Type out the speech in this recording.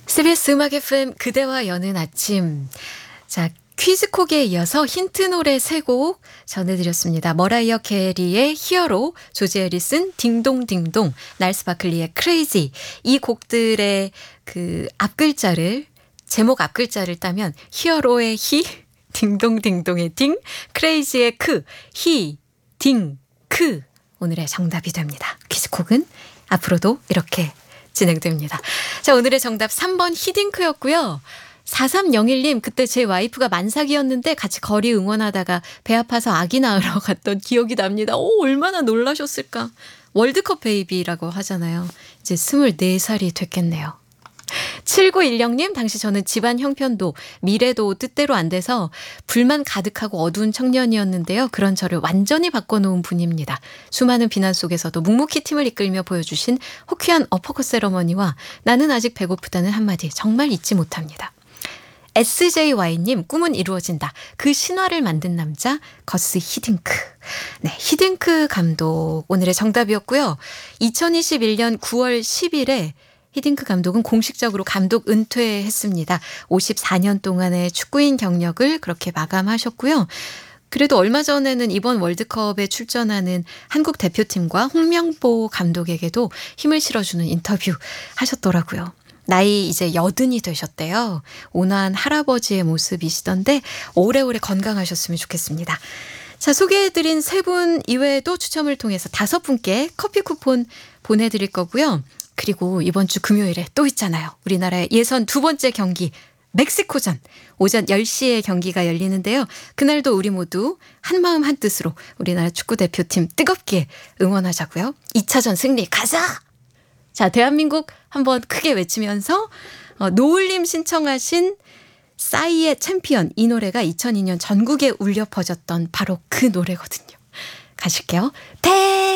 CBS 음악 FM 그대와 여는 아침. 자, 퀴즈콕에 이어서 힌트 노래 3곡 전해드렸습니다. 머라이어 캐리의 히어로, 조지 해리슨 딩동딩동, 날스 바클리의 크레이지. 이 곡들의 그 앞글자를, 제목 앞글자를 따면 히어로의 히, 딩동딩동의 딩, 크레이지의 크, 히, 딩, 크. 오늘의 정답이 됩니다. 퀴즈콕은 앞으로도 이렇게 진행됩니다. 자, 오늘의 정답 3번 히딩크였고요. 4301님, 그때 제 와이프가 만삭이었는데 같이 거리 응원하다가 배 아파서 아기 낳으러 갔던 기억이 납니다. 오, 얼마나 놀라셨을까. 월드컵 베이비라고 하잖아요. 이제 24살이 됐겠네요. 7910님, 당시 저는 집안 형편도 미래도 뜻대로 안 돼서 불만 가득하고 어두운 청년이었는데요. 그런 저를 완전히 바꿔놓은 분입니다. 수많은 비난 속에서도 묵묵히 팀을 이끌며 보여주신 호쾌한 어퍼컷 세러머니와 나는 아직 배고프다는 한마디 정말 잊지 못합니다. SJY님, 꿈은 이루어진다. 그 신화를 만든 남자 거스 히딩크. 네, 히딩크 감독 오늘의 정답이었고요. 2021년 9월 10일에 히딩크 감독은 공식적으로 감독 은퇴했습니다. 54년 동안의 축구인 경력을 그렇게 마감하셨고요. 그래도 얼마 전에는 이번 월드컵에 출전하는 한국 대표팀과 홍명보 감독에게도 힘을 실어주는 인터뷰 하셨더라고요. 나이 이제 80이 되셨대요. 온화한 할아버지의 모습이시던데 오래오래 건강하셨으면 좋겠습니다. 자, 소개해드린 3분 이외에도 추첨을 통해서 5분께 커피 쿠폰 보내드릴 거고요. 그리고 이번 주 금요일에 또 있잖아요. 우리나라의 예선 2번째 경기 멕시코전 오전 10시에 경기가 열리는데요. 그날도 우리 모두 한마음 한뜻으로 우리나라 축구대표팀 뜨겁게 응원하자고요. 2차전 승리 가자! 자, 대한민국 한번 크게 외치면서 노을님 신청하신 싸이의 챔피언, 이 노래가 2002년 전국에 울려 퍼졌던 바로 그 노래거든요. 가실게요.